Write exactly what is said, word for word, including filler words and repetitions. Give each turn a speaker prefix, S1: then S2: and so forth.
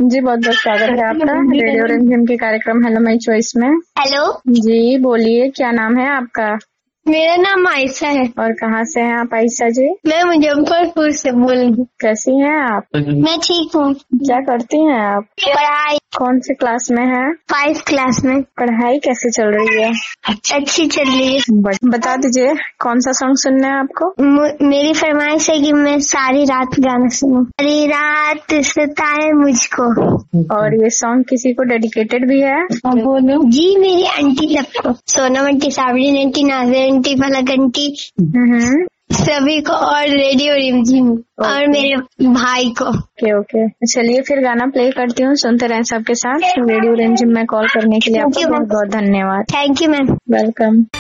S1: जी, बहुत बहुत स्वागत है आपका रेडियो रिमझिम के कार्यक्रम हेलो माय चॉइस में।
S2: हेलो
S1: जी बोलिए, क्या नाम है आपका?
S2: मेरा नाम आयशा है।
S1: और कहाँ से हैं आप आयशा जी?
S2: मैं मुजफ्फरपुर से बोल रही हूँ।
S1: कैसी हैं आप?
S2: मैं ठीक हूँ।
S1: क्या करती हैं आप?
S2: पढ़ाई।
S1: कौन सी क्लास में है?
S2: फाइव क्लास में।
S1: पढ़ाई कैसे चल रही है?
S2: अच्छी चल रही है।
S1: बता दीजिए कौन सा सॉन्ग सुनना है आपको?
S2: मेरी फरमाइश है कि मैं सारी रात गाना सुनूं। सारी रात सताए मुझको।
S1: और ये सॉन्ग किसी को डेडिकेटेड भी है?
S2: बोलो जी, मेरी आंटी सबको, Sonam aunty, साबरीन aunty, Nazir aunty, फलक आंटी, सभी को, और रेडियो रिमझिम और मेरे भाई को।
S1: ओके ओके चलिए फिर गाना प्ले करती हूँ, सुनते रहें सबके साथ। रेडियो रिमझिम में कॉल करने के लिए आपका बहुत बहुत धन्यवाद।
S2: Thank you ma'am.
S1: वेलकम।